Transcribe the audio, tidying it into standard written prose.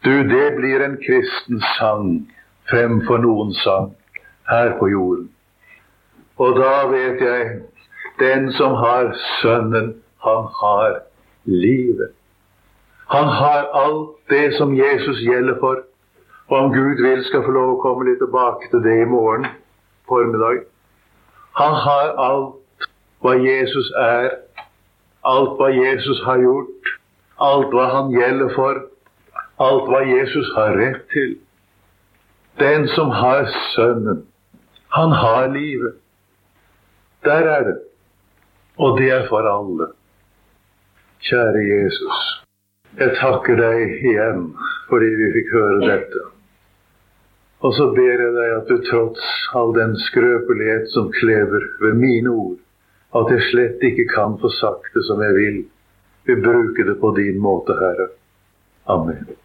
Du, det blir en kristen sang fremfor noen sang her på jorden. Og da vet jeg, den som har Sønnen, han har livet. Han har alt det som Jesus gjelder for. Og om Gud vil, skal få lov å komme litt tilbake til det i morgen formiddag. Han har alt hva Jesus er, alt hva Jesus har gjort, alt hva han gjelder for, alt hva Jesus har rett til. Den som har Sønnen, han har livet. Der er det. Og det er for alle. Kjære Jesus, jeg takker deg igjen fordi vi fikk høre dette. Og så ber jeg deg at du trots all den skrøpelighet som klever ved mine ord, at jeg slett ikke kan få sagt det som jeg vil bruke det på din måte, Herre. Amen.